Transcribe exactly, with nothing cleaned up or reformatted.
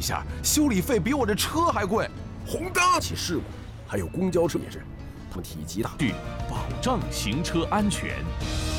下，修理费比我这车还贵。 红灯起事故，还有公交车也是，他们体积大， 保障行车安全。